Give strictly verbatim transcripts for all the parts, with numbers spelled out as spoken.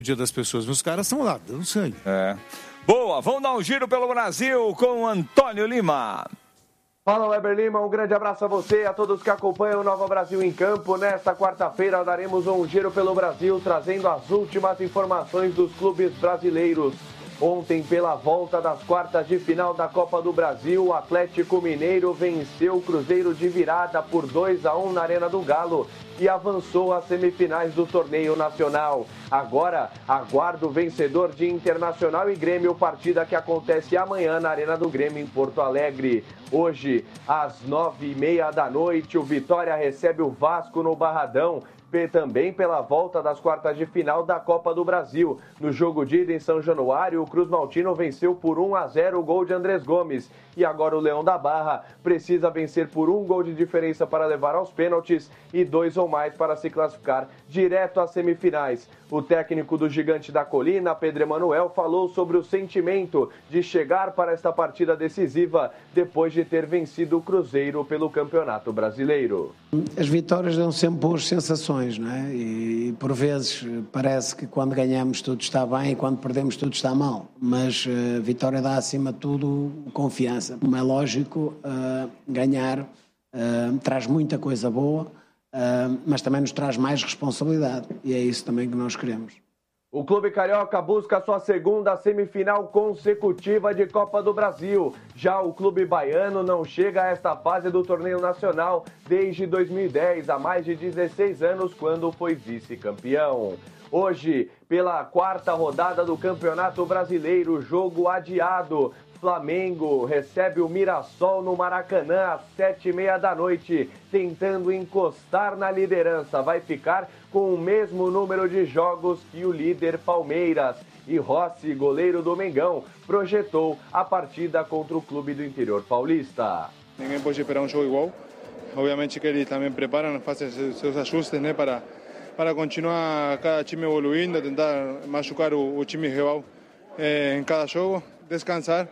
dia das pessoas, mas os caras estão lá, dando sangue. É. Boa, vamos dar um giro pelo Brasil com o Antônio Lima. Fala, Weber Lima, um grande abraço a você e a todos que acompanham o Nova Brasil em Campo. Nesta quarta-feira daremos um giro pelo Brasil, trazendo as últimas informações dos clubes brasileiros. Ontem, pela volta das quartas de final da Copa do Brasil, o Atlético Mineiro venceu o Cruzeiro de virada por dois a um na Arena do Galo e avançou às semifinais do torneio nacional. Agora, aguarda o vencedor de Internacional e Grêmio, partida que acontece amanhã na Arena do Grêmio, em Porto Alegre. Hoje, às nove e meia da noite, o Vitória recebe o Vasco no Barradão, também pela volta das quartas de final da Copa do Brasil. No jogo de ida em São Januário, o Cruz Maltino venceu por um a zero o gol de Andrés Gomes. E agora o Leão da Barra precisa vencer por um gol de diferença para levar aos pênaltis e dois ou mais para se classificar direto às semifinais. O técnico do Gigante da Colina, Pedro Emanuel, falou sobre o sentimento de chegar para esta partida decisiva depois de ter vencido o Cruzeiro pelo Campeonato Brasileiro. As vitórias dão sempre boas sensações, não é? E por vezes parece que quando ganhamos tudo está bem e quando perdemos tudo está mal. Mas a vitória dá acima de tudo confiança. Como é lógico, uh, ganhar uh, traz muita coisa boa, uh, mas também nos traz mais responsabilidade. E é isso também que nós queremos. O Clube Carioca busca sua segunda semifinal consecutiva de Copa do Brasil. Já o Clube Baiano não chega a esta fase do torneio nacional desde dois mil e dez, há mais de dezesseis anos, quando foi vice-campeão. Hoje, pela quarta rodada do Campeonato Brasileiro, jogo adiado. Flamengo recebe o Mirassol no Maracanã às sete e meia da noite, tentando encostar na liderança. Vai ficar com o mesmo número de jogos que o líder Palmeiras. E Rossi, goleiro do Mengão, projetou a partida contra o clube do interior paulista. Ninguém pode esperar um jogo igual. Obviamente que eles também preparam, fazem seus ajustes, né, para, para continuar cada time evoluindo, tentar machucar o, o time rival eh, em cada jogo, descansar.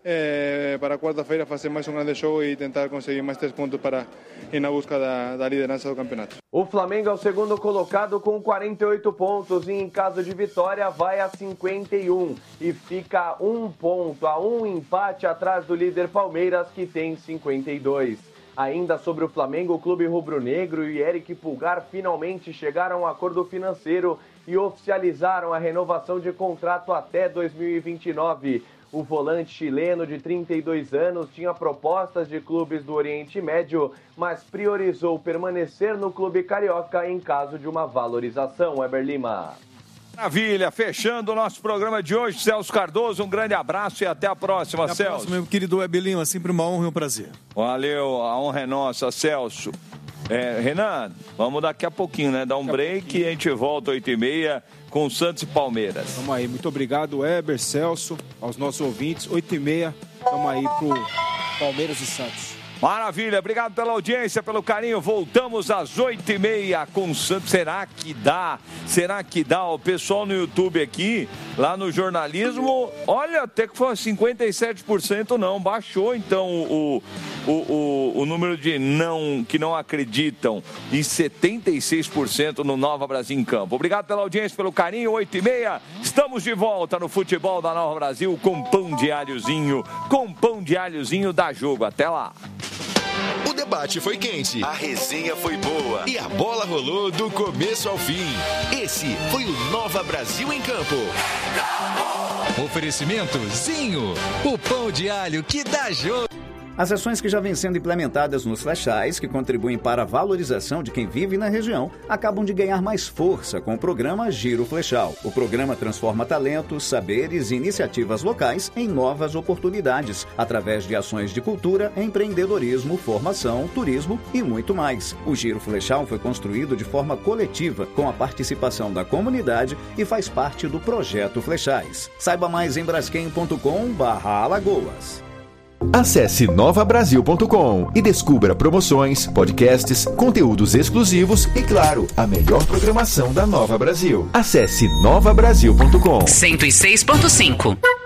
É, para quarta-feira fazer mais um grande jogo e tentar conseguir mais três pontos para ir na busca da, da liderança do campeonato. O Flamengo é o segundo colocado com quarenta e oito pontos e em caso de vitória vai a cinquenta e um e fica um ponto, a um empate atrás do líder Palmeiras, que tem cinquenta e dois. Ainda sobre o Flamengo, o clube rubro-negro e Eric Pulgar finalmente chegaram a um acordo financeiro e oficializaram a renovação de contrato até dois mil e vinte e nove. O volante chileno de trinta e dois anos tinha propostas de clubes do Oriente Médio, mas priorizou permanecer no clube carioca em caso de uma valorização. Weber Lima. Maravilha, fechando o nosso programa de hoje, Celso Cardoso, um grande abraço e até a próxima, até a Celso. Próxima, meu querido Weber Lima, sempre uma honra e um prazer. Valeu, a honra é nossa, Celso. É, Renan, vamos daqui a pouquinho, né? Dar um break e a gente volta às oito e meia com Santos e Palmeiras. Vamos aí, muito obrigado, Weber, Celso, aos nossos ouvintes. oito e meia, vamos aí pro Palmeiras e Santos. Maravilha, obrigado pela audiência, pelo carinho. Voltamos às oito e meia com o Santos. Será que dá? Será que dá? O pessoal no YouTube aqui, lá no jornalismo, olha, até que foi cinquenta e sete por cento não. Baixou então o, o, o, o número de não, que não acreditam, em setenta e seis por cento no Nova Brasil em Campo. Obrigado pela audiência, pelo carinho. oito e meia, estamos de volta no futebol da Nova Brasil com pão de alhozinho, com pão de alhozinho da Jogo. Até lá. O debate foi quente, a resenha foi boa e a bola rolou do começo ao fim. Esse foi o Nova Brasil em Campo. Oferecimento Zinho, o pão de alho que dá jogo. As ações que já vêm sendo implementadas nos flechais, que contribuem para a valorização de quem vive na região, acabam de ganhar mais força com o programa Giro Flechal. O programa transforma talentos, saberes e iniciativas locais em novas oportunidades, através de ações de cultura, empreendedorismo, formação, turismo e muito mais. O Giro Flechal foi construído de forma coletiva, com a participação da comunidade e faz parte do Projeto Flechais. Saiba mais em braskem ponto com barra Alagoas. Acesse nova brasil ponto com e descubra promoções, podcasts, conteúdos exclusivos e, claro, a melhor programação da Nova Brasil. Acesse nova brasil ponto com. cento e seis ponto cinco